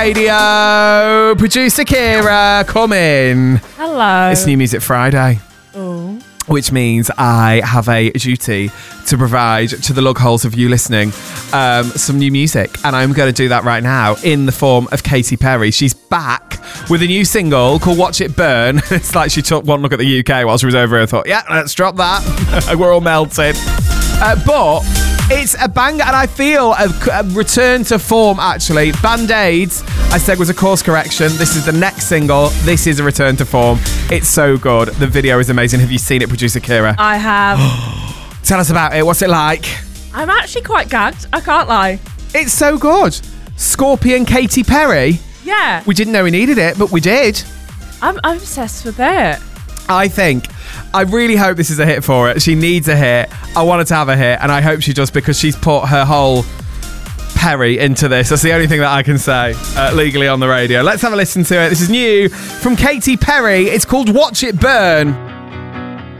radio. Producer Kira, come in. Hello. It's New Music Friday. Oh. Which means I have a duty to provide to the lug holes of you listening some new music. And I'm going to do that right now in the form of Katy Perry. She's back with a new single called Watch It Burn. It's like she took one look at the UK while she was over here and thought, yeah, let's drop that. We're all melted. But it's a banger, and I feel a return to form, actually. Band-Aids, I said, was a course correction. This is the next single. This is a return to form. It's so good. The video is amazing. Have you seen it, producer Kira? I have. Tell us about it. What's it like? I'm actually quite gagged. I can't lie. It's so good. Scorpion Katy Perry. Yeah. We didn't know we needed it, but we did. I'm obsessed with it. I really hope this is a hit for her. She needs a hit. I want her to have a hit, and I hope she does, because she's put her whole Perry into this. That's the only thing that I can say legally on the radio. Let's have a listen to it. This is new from Katy Perry. It's called Watch It Burn.